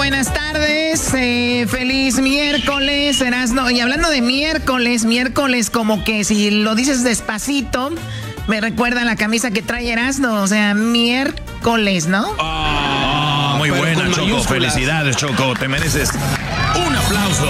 buenas tardes. Feliz miércoles, Erasno. Y hablando de miércoles como que si lo dices despacito, me recuerda a la camisa que trae Erasno. O sea, miércoles, ¿no? Muy buena, Choco. Felicidades, Choco. Te mereces un aplauso.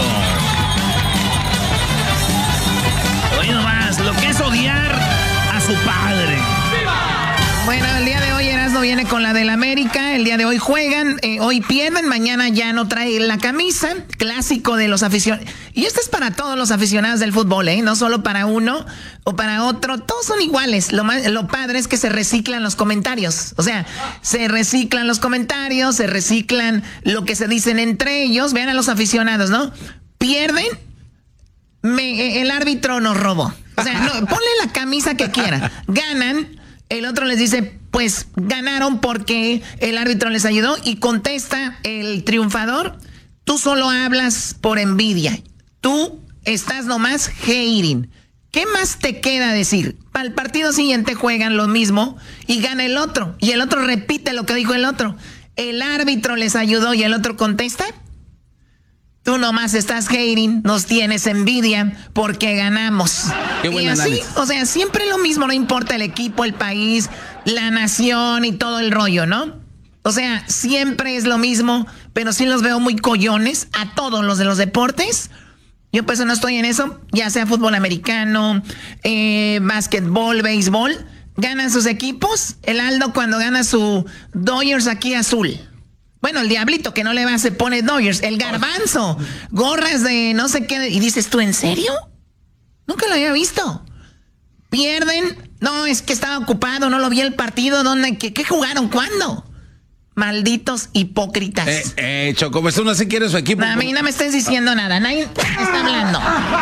Oye, nomás, lo que es odiar a su padre. Bueno, el día de hoy Erasmo viene con la del América. El día de hoy juegan, hoy pierden, mañana ya no trae la camisa. Clásico de los aficionados. Y esto es para todos los aficionados del fútbol, no solo para uno o para otro. Todos son iguales. Lo padre es que se reciclan los comentarios. O sea, se reciclan los comentarios, se reciclan lo que se dicen entre ellos. Vean a los aficionados, ¿no? Pierden, el árbitro nos robó. O sea, no, ponle la camisa que quiera. Ganan. El otro les dice, pues ganaron porque el árbitro les ayudó, y contesta el triunfador, tú solo hablas por envidia, tú estás nomás hating. ¿Qué más te queda decir? Para el partido siguiente juegan lo mismo y gana el otro, y el otro repite lo que dijo el otro. El árbitro les ayudó y el otro contesta, tú nomás estás hating, nos tienes envidia porque ganamos. Qué buen y así, análisis. o sea, siempre lo mismo, no importa el equipo, el país, la nación y todo el rollo, ¿no? O sea, siempre es lo mismo, pero sí los veo muy collones a todos los de los deportes. Yo pues no estoy en eso, ya sea fútbol americano, básquetbol, béisbol. Ganan sus equipos. El Aldo cuando gana su Dodgers aquí azul. Bueno, el Diablito que no le va se pone Dodgers. El Garbanzo, gorras de no sé qué. Y dices, ¿tú en serio? Nunca lo había visto. Pierden. No, es que estaba ocupado, no lo vi el partido. ¿Dónde? ¿Qué jugaron? ¿Cuándo? Malditos hipócritas. Choco, eso no se quiere su equipo. No, a mí no me estés diciendo nada. Nadie está hablando.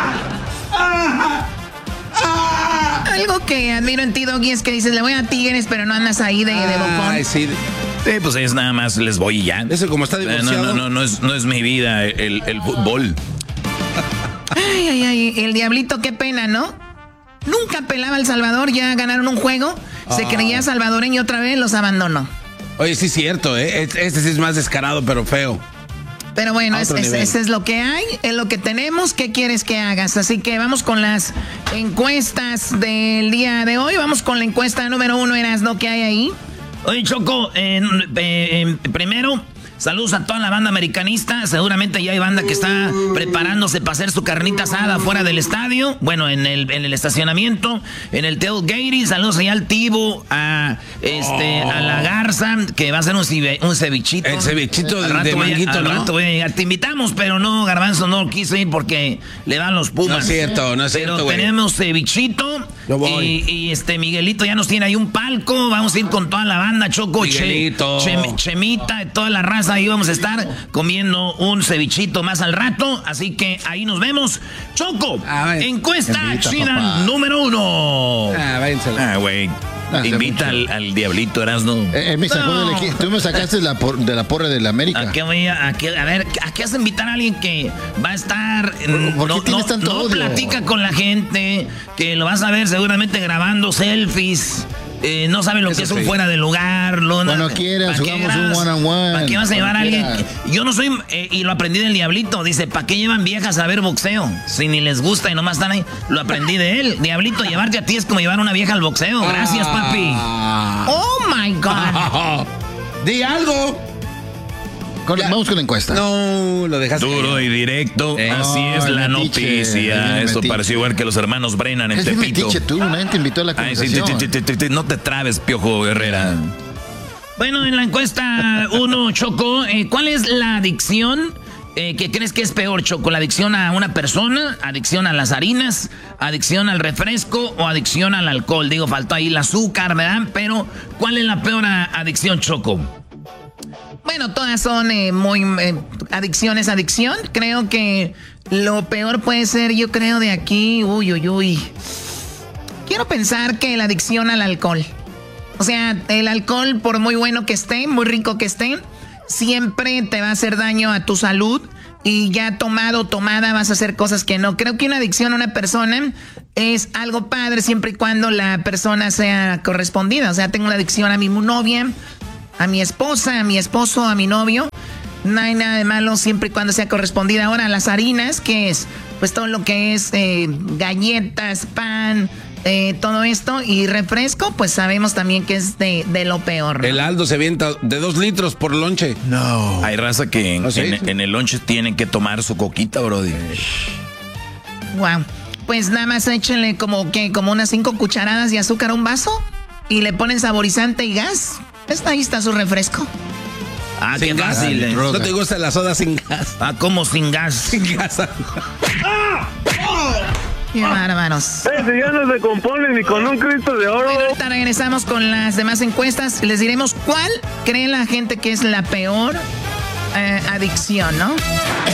Algo que admiro en ti, Doggy, es que dices, le voy a Tigres, pero no andas ahí de bocón. Ay, sí. Pues es nada más, les voy y ya. Eso como está divorciado. No es mi vida el fútbol. Ay, el Diablito, qué pena, ¿no? Nunca pelaba a El Salvador, ya ganaron un juego, se creía salvadoreño otra vez, los abandonó. Oye, sí es cierto, este sí es más descarado, pero feo. Pero bueno, ese es lo que hay, es lo que tenemos. ¿Qué quieres que hagas? Así que vamos con las encuestas del día de hoy. Vamos con la encuesta número 1, Erasno, ¿qué hay ahí? Oye, Choco, primero, saludos a toda la banda americanista. Seguramente ya hay banda que está preparándose para hacer su carnita asada fuera del estadio. Bueno, en el estacionamiento, en el tailgate. Saludos allá al Tibo, a la Garza, que va a hacer un cevichito. El cevichito al rato de manguito, al ¿no? rato voy a llegar. Te invitamos, pero no, Garbanzo no quiso ir porque le dan los Pumas. No es cierto, Pero güey. tenemos cevichito. Yo voy. Y Miguelito ya nos tiene ahí un palco. Vamos a ir con toda la banda, Choco. Miguelito. Chemita, toda la raza. Ahí vamos a estar comiendo un cevichito más al rato. Así que ahí nos vemos. Choco, encuesta china papá. número 1. Váyensela. Güey. Invita al Diablito, Erasno. Me sacó del equipo. Tú me sacaste de la porra del América. ¿A qué vas a invitar a alguien que va a estar... ¿Por qué tienes tanto odio? Platica con la gente, que lo vas a ver seguramente grabando selfies. No saben lo que es un fuera de lugar. Cuando quieras, jugamos un one-on-one. ¿Para qué vas a llevar a alguien? Yo no soy, y lo aprendí del Diablito. Dice, ¿para qué llevan viejas a ver boxeo? Si ni les gusta y nomás están ahí. Lo aprendí de él. Diablito, llevarte a ti es como llevar a una vieja al boxeo. Gracias, papi. Oh, my God. Di algo. Vamos con la encuesta. No, lo dejaste. Duro y directo. Así es la noticia. Eso pareció igual que los hermanos Brennan en Tepito. Tú, nadie te invitó a la conversación. No te trabes, Piojo Herrera. Bueno, en la encuesta 1, Choco, ¿cuál es la adicción que crees que es peor, Choco? ¿La adicción a una persona, adicción a las harinas, adicción al refresco o adicción al alcohol? Digo, faltó ahí el azúcar, ¿verdad? Pero, ¿cuál es la peor adicción, Choco? Bueno, todas son adicción es adicción. Creo que lo peor puede ser, yo creo, de aquí, uy. Quiero pensar que la adicción al alcohol. O sea, el alcohol, por muy bueno que esté, muy rico que esté, siempre te va a hacer daño a tu salud. Y ya tomado, tomada, vas a hacer cosas que no. Creo que una adicción a una persona es algo padre siempre y cuando la persona sea correspondida. O sea, tengo una adicción a mi novia, a mi esposa, a mi esposo, a mi novio. No hay nada de malo siempre y cuando sea correspondida. Ahora, las harinas, ¿qué es? Pues todo lo que es galletas, pan, todo esto. Y refresco, pues sabemos también que es de lo peor, ¿no? El Aldo se avienta de 2 litros por lonche. No. Hay raza que en el lonche tienen que tomar su coquita, brody. Wow. Pues nada más échenle como unas 5 cucharadas de azúcar a un vaso y le ponen saborizante y gas. Ahí está su refresco. Ah, qué fácil. ¿No te gusta la soda sin gas? Ah, ¿cómo sin gas? Sin gas. Qué bárbaros. Si ya no se compone ni con un Cristo de oro. Bueno, ahorita regresamos con las demás encuestas. Les diremos cuál cree la gente que es la peor adicción, ¿no?